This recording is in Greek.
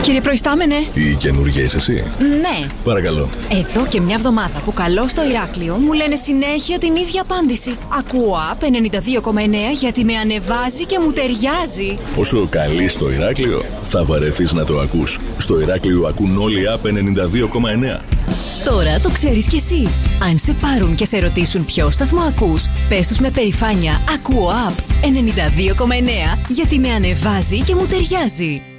Κύριε Προϊστάμενε. Η καινούργια είσαι εσύ? Ναι. Παρακαλώ. Εδώ και μια εβδομάδα που καλώ στο Ηράκλειο μου λένε συνέχεια την ίδια απάντηση. Ακούω ΑΠ 92,9 γιατί με ανεβάζει και μου ταιριάζει. Όσο καλείς στο Ηράκλειο, θα βαρεθείς να το ακούς. Στο Ηράκλειο ακούν όλοι ΑΠ 92,9. Τώρα το ξέρεις κι εσύ. Αν σε πάρουν και σε ρωτήσουν ποιο σταθμό ακούς, πες τους με περηφάνεια ακούω ΑΠ 92,9 γιατί με ανεβάζει και μου ταιριάζει.